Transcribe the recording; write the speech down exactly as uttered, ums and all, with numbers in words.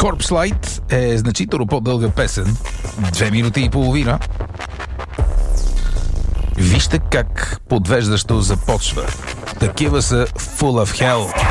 Corpse Light е значително по-дълга песен. Две минути и половина. Вижте как подвеждащо започва. Такива са Full of Hell.